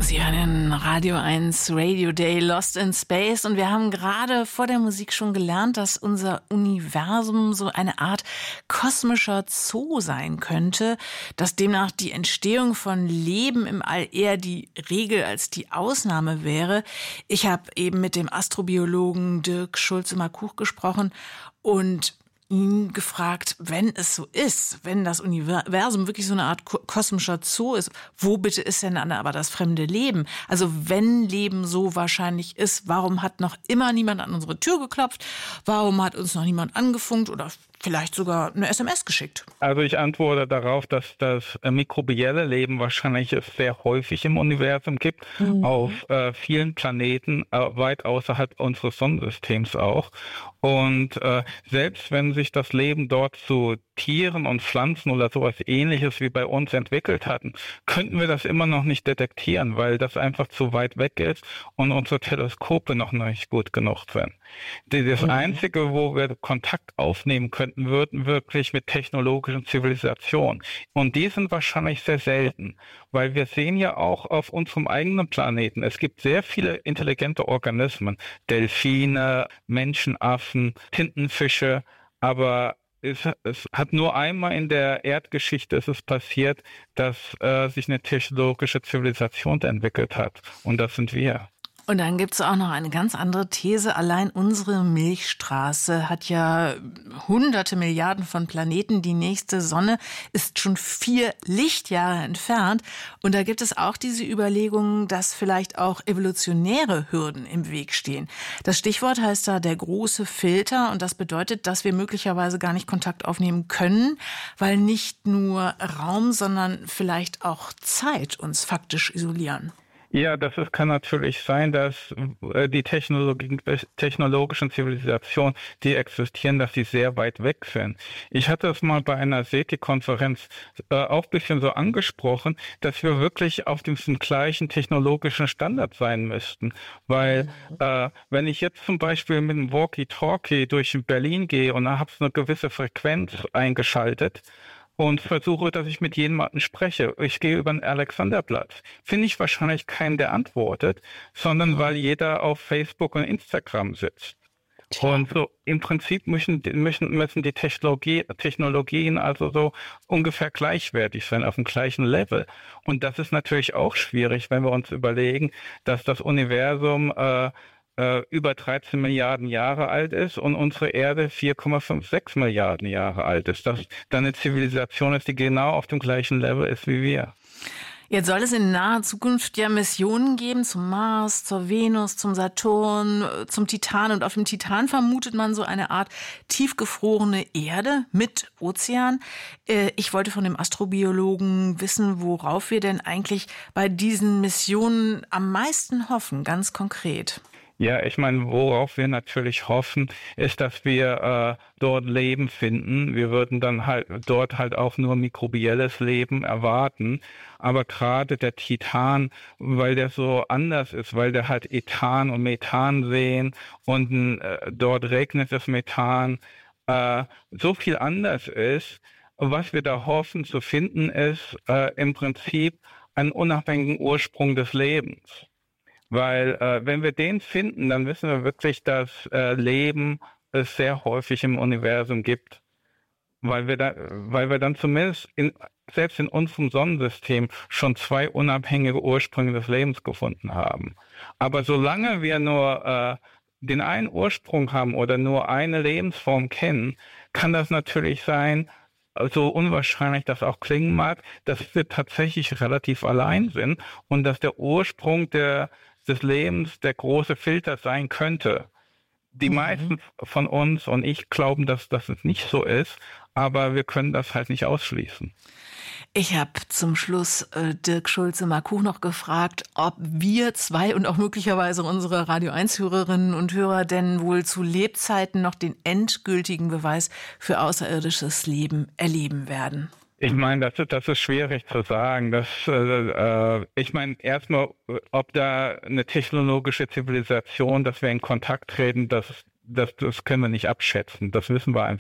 Sie hören Radio 1 Radio Day Lost in Space und wir haben gerade vor der Musik schon gelernt, dass unser Universum so eine Art kosmischer Zoo sein könnte, dass demnach die Entstehung von Leben im All eher die Regel als die Ausnahme wäre. Ich habe eben mit dem Astrobiologen Dirk Schulze-Markuch gesprochen und ihn gefragt, wenn es so ist, wenn das Universum wirklich so eine Art kosmischer Zoo ist, wo bitte ist denn dann aber das fremde Leben? Also wenn Leben so wahrscheinlich ist, warum hat noch immer niemand an unsere Tür geklopft? Warum hat uns noch niemand angefunkt oder vielleicht sogar eine SMS geschickt? Also ich antworte darauf, dass das mikrobielle Leben wahrscheinlich es sehr häufig im Universum gibt, auf vielen Planeten, weit außerhalb unseres Sonnensystems auch. Und selbst wenn sich das Leben dort zu Tieren und Pflanzen oder sowas Ähnliches wie bei uns entwickelt hatten, könnten wir das immer noch nicht detektieren, weil das einfach zu weit weg ist und unsere Teleskope noch nicht gut genug sind. Das Einzige, wo wir Kontakt aufnehmen könnten, würden wirklich mit technologischen Zivilisationen. Und die sind wahrscheinlich sehr selten, weil wir sehen ja auch auf unserem eigenen Planeten, es gibt sehr viele intelligente Organismen, Delfine, Menschenaffen, Tintenfische, aber es hat nur einmal in der Erdgeschichte ist es passiert, dass sich eine technologische Zivilisation entwickelt hat. Und das sind wir. Und dann gibt es auch noch eine ganz andere These. Allein unsere Milchstraße hat ja hunderte Milliarden von Planeten. Die nächste Sonne ist schon 4 Lichtjahre entfernt. Und da gibt es auch diese Überlegungen, dass vielleicht auch evolutionäre Hürden im Weg stehen. Das Stichwort heißt da der große Filter. Und das bedeutet, dass wir möglicherweise gar nicht Kontakt aufnehmen können, weil nicht nur Raum, sondern vielleicht auch Zeit uns faktisch isolieren. Ja, kann natürlich sein, dass die technologischen Zivilisationen, die existieren, dass sie sehr weit weg sind. Ich hatte es mal bei einer SETI-Konferenz auch ein bisschen so angesprochen, dass wir wirklich auf diesem gleichen technologischen Standard sein müssten. Weil wenn ich jetzt zum Beispiel mit einem Walkie-Talkie durch Berlin gehe und da habe ich eine gewisse Frequenz eingeschaltet, und versuche, dass ich mit jemandem spreche. Ich gehe über den Alexanderplatz. Finde ich wahrscheinlich keinen, der antwortet, sondern weil jeder auf Facebook und Instagram sitzt. Und so im Prinzip müssen die Technologien also so ungefähr gleichwertig sein, auf dem gleichen Level. Und das ist natürlich auch schwierig, wenn wir uns überlegen, dass das Universum über 13 Milliarden Jahre alt ist und unsere Erde 4,56 Milliarden Jahre alt ist. Dass dann eine Zivilisation ist, die genau auf dem gleichen Level ist wie wir. Jetzt soll es in naher Zukunft ja Missionen geben zum Mars, zur Venus, zum Saturn, zum Titan. Und auf dem Titan vermutet man so eine Art tiefgefrorene Erde mit Ozean. Ich wollte von dem Astrobiologen wissen, worauf wir denn eigentlich bei diesen Missionen am meisten hoffen, ganz konkret. Ja, ich meine, worauf wir natürlich hoffen, ist, dass wir dort Leben finden. Wir würden dann dort auch nur mikrobielles Leben erwarten. Aber gerade der Titan, weil der so anders ist, weil der halt Ethan und Methan sehen und dort regnet das Methan, so viel anders ist. Was wir da hoffen zu finden, ist im Prinzip einen unabhängigen Ursprung des Lebens. Weil wenn wir den finden, dann wissen wir wirklich, dass Leben es sehr häufig im Universum gibt. Weil wir dann zumindest selbst in unserem Sonnensystem schon 2 unabhängige Ursprünge des Lebens gefunden haben. Aber solange wir nur den einen Ursprung haben oder nur eine Lebensform kennen, kann das natürlich sein, so unwahrscheinlich das auch klingen mag, dass wir tatsächlich relativ allein sind und dass der Ursprung des Lebens der große Filter sein könnte. Die meisten von uns und ich glauben, dass das nicht so ist, aber wir können das halt nicht ausschließen. Ich habe zum Schluss Dirk Schulze-Markuch noch gefragt, ob wir zwei und auch möglicherweise unsere Radio 1-Hörerinnen und Hörer denn wohl zu Lebzeiten noch den endgültigen Beweis für außerirdisches Leben erleben werden. Ich meine, das ist schwierig zu sagen. Ich meine, erstmal, ob da eine technologische Zivilisation, dass wir in Kontakt treten, das können wir nicht abschätzen. Das wissen wir einfach